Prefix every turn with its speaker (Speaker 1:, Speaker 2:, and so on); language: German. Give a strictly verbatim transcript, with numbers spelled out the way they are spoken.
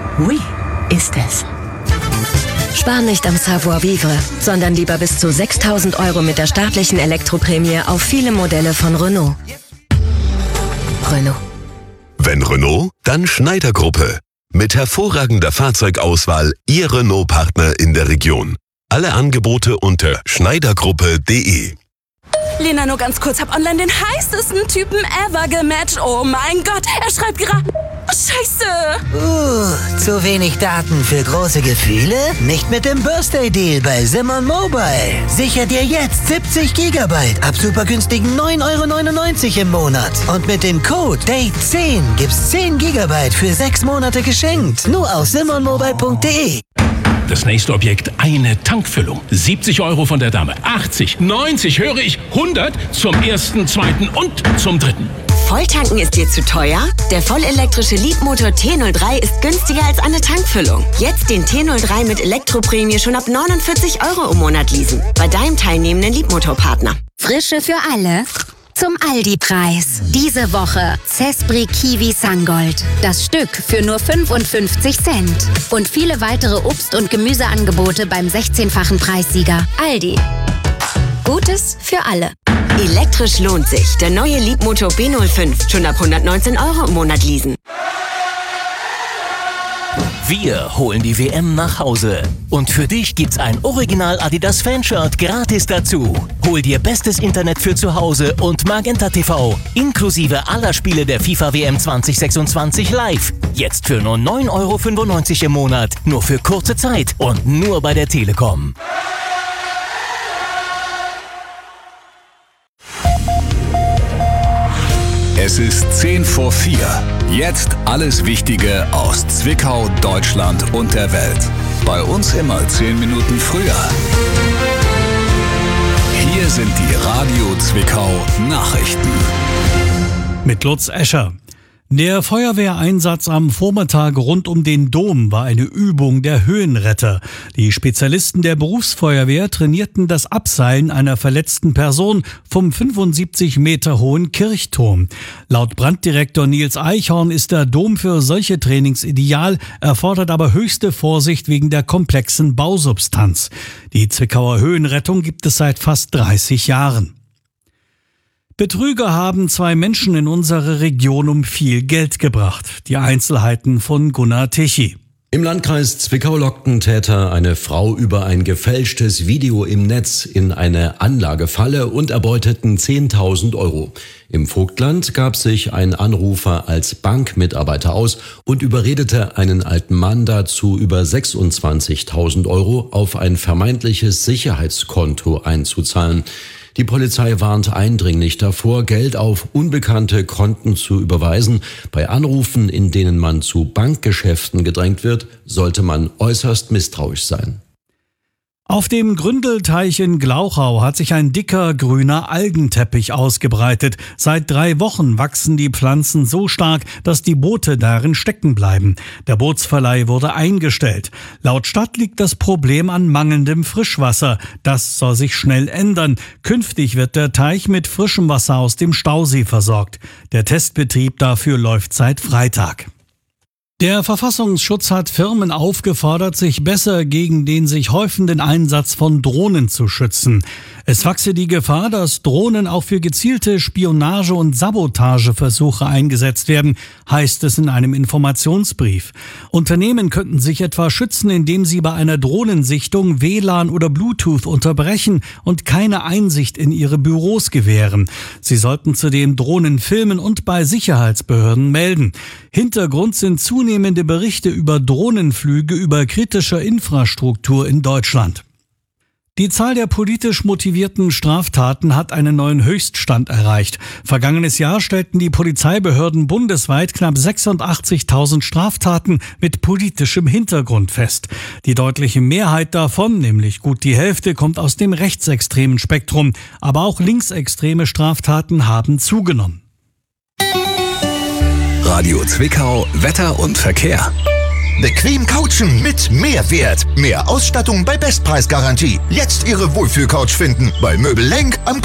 Speaker 1: Oui, ist es.
Speaker 2: Spar nicht am Savoir-vivre, sondern lieber bis zu sechstausend Euro mit der staatlichen Elektroprämie auf viele Modelle von Renault. Renault.
Speaker 3: Wenn Renault, dann Schneider Gruppe. Mit hervorragender Fahrzeugauswahl Ihr Renault-Partner in der Region. Alle Angebote unter schneidergruppe punkt de.
Speaker 1: Lena, nur ganz kurz, hab online den heißesten Typen ever gematcht. Oh mein Gott, er schreibt gerade... Scheiße!
Speaker 4: Uh, zu wenig Daten für große Gefühle? Nicht mit dem Birthday-Deal bei Simon Mobile. Sicher dir jetzt siebzig Gigabyte ab super günstigen neun Euro neunundneunzig im Monat. Und mit dem Code D A T E zehn gibt's zehn Gigabyte für sechs Monate geschenkt. Nur auf simon mobile punkt de.
Speaker 5: Das nächste Objekt, eine Tankfüllung. siebzig Euro von der Dame. achtzig, neunzig, höre ich, hundert zum ersten, zweiten und zum dritten.
Speaker 6: Volltanken ist dir zu teuer? Der vollelektrische Leapmotor T null drei ist günstiger als eine Tankfüllung. Jetzt den T null drei mit Elektroprämie schon ab neunundvierzig Euro im Monat leasen. Bei deinem teilnehmenden Leapmotor-Partner.
Speaker 7: Frische für alle. Zum Aldi-Preis. Diese Woche Cespri Kiwi Sangold. Das Stück für nur fünfundfünfzig Cent. Und viele weitere Obst- und Gemüseangebote beim sechzehnfachen Preissieger. Aldi. Gutes für alle.
Speaker 6: Elektrisch lohnt sich. Der neue Leapmotor B null fünf. Schon ab hundertneunzehn Euro im Monat leasen.
Speaker 8: Wir holen die W M nach Hause. Und für dich gibt's ein Original Adidas Fanshirt gratis dazu. Hol dir bestes Internet für zu Hause und Magenta T V. Inklusive aller Spiele der FIFA W M zwanzig sechsundzwanzig live. Jetzt für nur neun Euro fünfundneunzig im Monat. Nur für kurze Zeit und nur bei der Telekom.
Speaker 9: Es ist zehn vor vier. Jetzt alles Wichtige aus Zwickau, Deutschland und der Welt. Bei uns immer zehn Minuten früher. Hier sind die Radio Zwickau Nachrichten.
Speaker 10: Mit Lutz Escher. Der Feuerwehreinsatz am Vormittag rund um den Dom war eine Übung der Höhenretter. Die Spezialisten der Berufsfeuerwehr trainierten das Abseilen einer verletzten Person vom fünfundsiebzig Meter hohen Kirchturm. Laut Branddirektor Nils Eichhorn ist der Dom für solche Trainings ideal, erfordert aber höchste Vorsicht wegen der komplexen Bausubstanz. Die Zwickauer Höhenrettung gibt es seit fast dreißig Jahren. Betrüger haben zwei Menschen in unsere Region um viel Geld gebracht. Die Einzelheiten von Gunnar Tichy.
Speaker 11: Im Landkreis Zwickau lockten Täter eine Frau über ein gefälschtes Video im Netz in eine Anlagefalle und erbeuteten zehntausend Euro. Im Vogtland gab sich ein Anrufer als Bankmitarbeiter aus und überredete einen alten Mann dazu, über sechsundzwanzigtausend Euro auf ein vermeintliches Sicherheitskonto einzuzahlen. Die Polizei warnt eindringlich davor, Geld auf unbekannte Konten zu überweisen. Bei Anrufen, in denen man zu Bankgeschäften gedrängt wird, sollte man äußerst misstrauisch sein.
Speaker 10: Auf dem Gründelteich in Glauchau hat sich ein dicker grüner Algenteppich ausgebreitet. Seit drei Wochen wachsen die Pflanzen so stark, dass die Boote darin stecken bleiben. Der Bootsverleih wurde eingestellt. Laut Stadt liegt das Problem an mangelndem Frischwasser. Das soll sich schnell ändern. Künftig wird der Teich mit frischem Wasser aus dem Stausee versorgt. Der Testbetrieb dafür läuft seit Freitag. Der Verfassungsschutz hat Firmen aufgefordert, sich besser gegen den sich häufenden Einsatz von Drohnen zu schützen. Es wachse die Gefahr, dass Drohnen auch für gezielte Spionage- und Sabotageversuche eingesetzt werden, heißt es in einem Informationsbrief. Unternehmen könnten sich etwa schützen, indem sie bei einer Drohnensichtung W L A N oder Bluetooth unterbrechen und keine Einsicht in ihre Büros gewähren. Sie sollten zudem Drohnen filmen und bei Sicherheitsbehörden melden. Hintergrund sind zunehmende Berichte über Drohnenflüge über kritischer Infrastruktur in Deutschland. Die Zahl der politisch motivierten Straftaten hat einen neuen Höchststand erreicht. Vergangenes Jahr stellten die Polizeibehörden bundesweit knapp sechsundachtzigtausend Straftaten mit politischem Hintergrund fest. Die deutliche Mehrheit davon, nämlich gut die Hälfte, kommt aus dem rechtsextremen Spektrum. Aber auch linksextreme Straftaten haben zugenommen.
Speaker 9: Radio Zwickau, Wetter und Verkehr.
Speaker 12: Bequem couchen mit Mehrwert. Mehr Ausstattung bei Bestpreisgarantie. Jetzt Ihre Wohlfühlcouch finden bei Möbel Lenk am